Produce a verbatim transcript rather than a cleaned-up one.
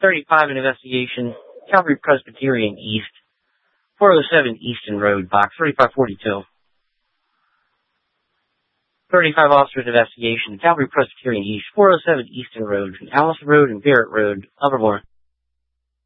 thirty-five, an investigation, Calvary Presbyterian East, four oh seven Easton Road, box thirty-five forty-two. thirty-five, officers investigation, Calvary Presbyterian East, four oh seven Easton Road, Alice Road and Barrett Road, Livermore.